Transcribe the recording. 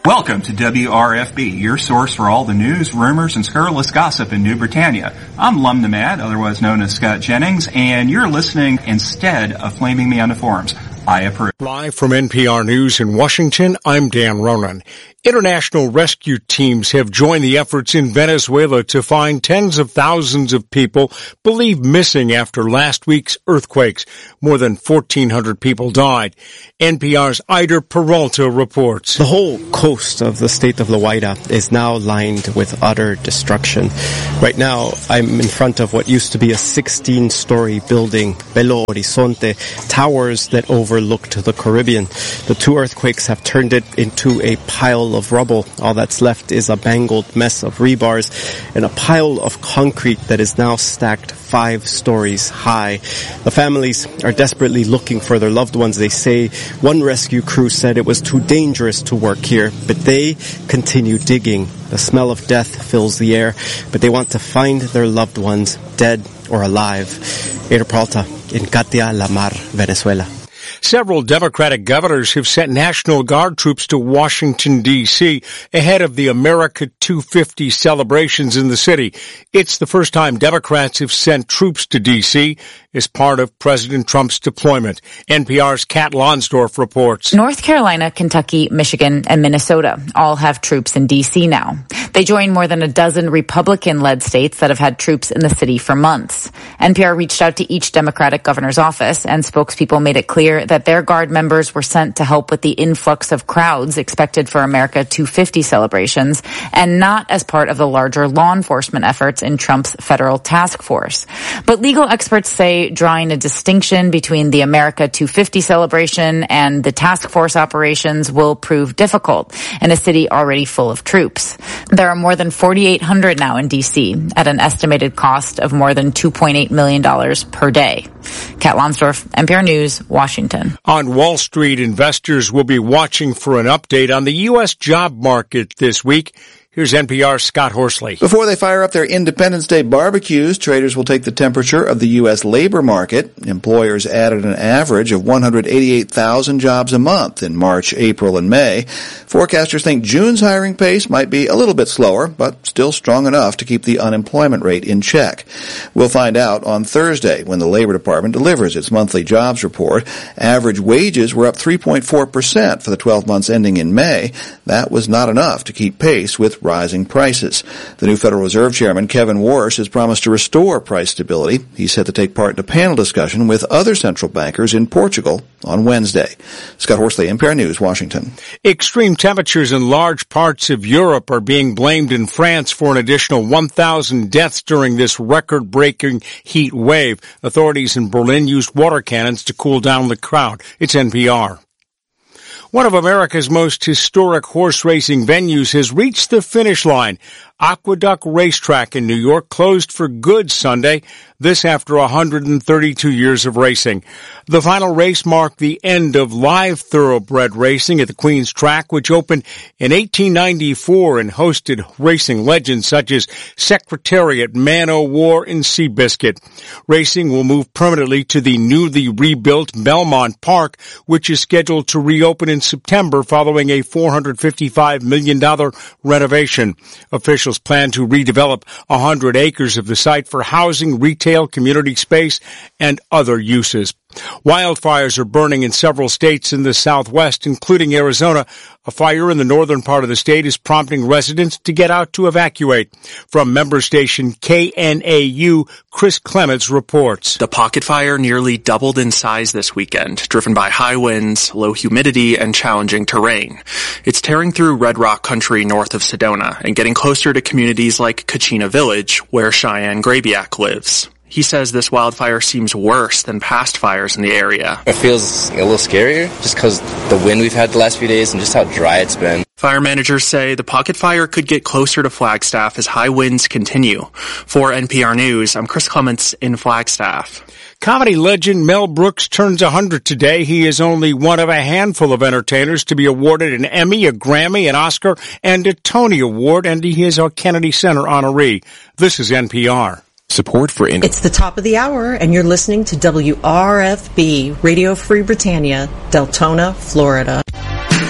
Welcome to WRFB, your source for all the news, rumors, and scurrilous gossip in New Britannia. I'm Lum Nomad, otherwise known as Scott Jennings, and you're listening instead of flaming me on the forums. I approve. Live from NPR News in Washington, I'm Dan Ronan. International rescue teams have joined the efforts in Venezuela to find tens of thousands of people believed missing after last week's earthquakes. More than 1,400 people died. NPR's Ida Peralta reports. The whole coast of the state of La Guaira is now lined with utter destruction. Right now, I'm in front of what used to be a 16-story building, Belo Horizonte, towers that overlooked the Caribbean. The two earthquakes have turned it into a pile of rubble. All that's left is a mangled mess of rebars and a pile of concrete that is now stacked 5 stories high. The families are desperately looking for their loved ones. They say one rescue crew said it was too dangerous to work here, but they continue digging. The smell of death fills the air, but they want to find their loved ones, dead or alive. Ida Peralta in Catia La Mar, Venezuela. Several Democratic governors have sent National Guard troops to Washington, D.C. ahead of the America 250 celebrations in the city. It's the first time Democrats have sent troops to D.C. as part of President Trump's deployment. NPR's Kat Lonsdorf reports. North Carolina, Kentucky, Michigan, and Minnesota all have troops in D.C. now. They join more than a dozen Republican-led states that have had troops in the city for months. NPR reached out to each Democratic governor's office, and spokespeople made it clear that their Guard members were sent to help with the influx of crowds expected for America 250 celebrations, and not as part of the larger law enforcement efforts in Trump's federal task force. But legal experts say drawing a distinction between the America 250 celebration and the task force operations will prove difficult in a city already full of troops. There are more than 4,800 now in D.C. at an estimated cost of more than $2.8 million per day. Kat Lonsdorf, NPR News, Washington. On Wall Street, investors will be watching for an update on the U.S. job market this week. Here's NPR's Scott Horsley. Before they fire up their Independence Day barbecues, traders will take the temperature of the U.S. labor market. Employers added an average of 188,000 jobs a month in March, April, and May. Forecasters think June's hiring pace might be a little bit slower, but still strong enough to keep the unemployment rate in check. We'll find out on Thursday when the Labor Department delivers its monthly jobs report. Average wages were up 3.4% for the 12 months ending in May. That was not enough to keep pace with rising prices. The new Federal Reserve Chairman, Kevin Warsh, has promised to restore price stability. He's set to take part in a panel discussion with other central bankers in Portugal on Wednesday. Scott Horsley, NPR News, Washington. Extreme temperatures in large parts of Europe are being blamed in France for an additional 1,000 deaths during this record-breaking heat wave. Authorities in Berlin used water cannons to cool down the crowd. It's NPR. One of America's most historic horse racing venues has reached the finish line. Aqueduct Racetrack in New York closed for good Sunday, this after 132 years of racing. The final race marked the end of live thoroughbred racing at the Queen's Track, which opened in 1894 and hosted racing legends such as Secretariat, Man O' War, and Seabiscuit. Racing will move permanently to the newly rebuilt Belmont Park, which is scheduled to reopen in September following a $455 million renovation. Officials plan to redevelop 100 acres of the site for housing, retail, community space, and other uses. Wildfires are burning in several states in the Southwest, including Arizona. A fire in the northern part of the state is prompting residents to get out to evacuate. From member station KNAU, Chris Clements reports. The Pocket Fire nearly doubled in size this weekend, driven by high winds, low humidity, and challenging terrain. It's tearing through Red Rock country north of Sedona and getting closer to communities like Kachina Village, where Cheyenne Grabiak lives. He says this wildfire seems worse than past fires in the area. It feels a little scarier just because the wind we've had the last few days and just how dry it's been. Fire managers say the Pocket Fire could get closer to Flagstaff as high winds continue. For NPR News, I'm Chris Clements in Flagstaff. Comedy legend Mel Brooks turns 100 today. He is only one of a handful of entertainers to be awarded an Emmy, a Grammy, an Oscar, and a Tony Award, and he is a Kennedy Center honoree. This is NPR. Support for It's the top of the hour, and you're listening to WRFB, Radio Free Britannia, Deltona, Florida.